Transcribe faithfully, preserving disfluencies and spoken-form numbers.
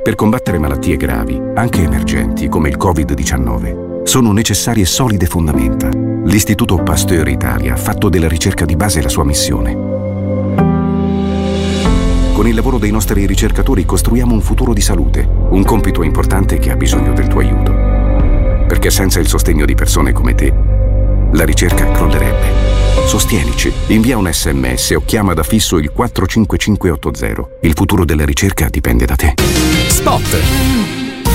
Per combattere malattie gravi, anche emergenti come il covid diciannove, sono necessarie solide fondamenta. L'Istituto Pasteur Italia ha fatto della ricerca di base la sua missione. Con il lavoro dei nostri ricercatori costruiamo un futuro di salute, un compito importante che ha bisogno del tuo aiuto. Perché senza il sostegno di persone come te, la ricerca crollerebbe. Sostienici, invia un sms o chiama da fisso il quattro cinque cinque otto zero. Il futuro della ricerca dipende da te. Spot.